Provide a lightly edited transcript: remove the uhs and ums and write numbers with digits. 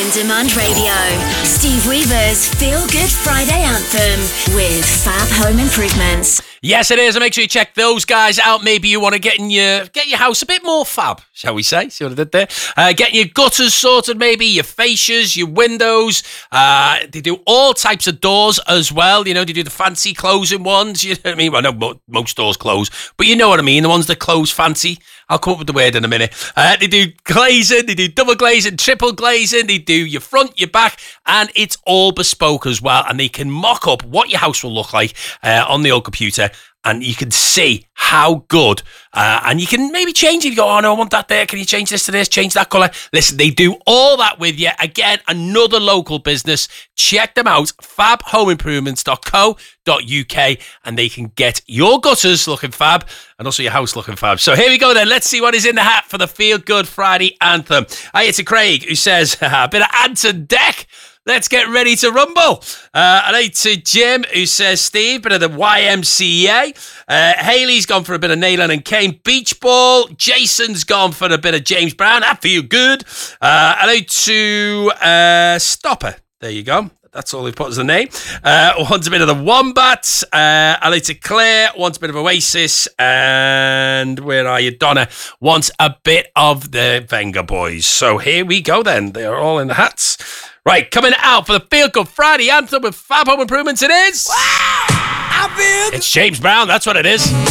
On Demand Radio. Steve Weaver's Feel Good Friday Anthem with Fab Home Improvements. Yes, it is. And make sure you check those guys out. Maybe you want to get your house a bit more fab, shall we say? See what I did there? Getting your gutters sorted, maybe your fascias, your windows. They do all types of doors as well. You know, they do the fancy closing ones. You know what I mean? Well, no, most doors close, but you know what I mean. The ones that close fancy. I'll come up with the word in a minute. They do glazing, they do double glazing, triple glazing, they do your front, your back, and it's all bespoke as well. And they can mock up what your house will look like on the old computer, and you can see how good. And you can maybe change it. You go, oh no, I want that there. Can you change this to this? Change that colour. Listen, they do all that with you. Again, another local business. Check them out. fabhomeimprovements.co.uk, and they can get your gutters looking fab and also your house looking fab. So here we go then. Let's see what is in the hat for the Feel Good Friday Anthem. Hi, it's Craig who says, a bit of Anton Deck. Let's get ready to rumble. And to Jim, who says, Steve, bit of the YMCA. Haley's gone for a bit of Nayland and Kane Beach Ball. Jason's gone for a bit of James Brown. I feel good. Hello to Stopper. There you go. That's all they've put as the name. Wants a bit of the Wombats. Hello to Claire. Wants a bit of Oasis. And where are you? Donna wants a bit of the Venga Boys. So here we go then. They're all in the hats. Right, coming out for the Feel Good Friday Anthem with Fab Home Improvements, it is... Wow! It's James Brown, that's what it is.